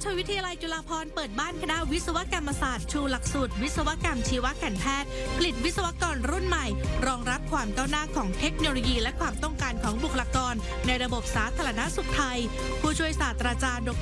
ชวิทยาลัยจุฬาภรณ์เปิดบ้านคณะวิศวกรรมศาสตร์ชูหลักสูตรวิศวกรรมชีวการแพทย์ผลิตวิศวกรรุ่นใหม่รองรับความก้าวหน้าของเทคโนโลยีและความต้องการของบุคลากรในระบบสาธารณสุขไทยผู้ช่วยศาสตราจารย์ด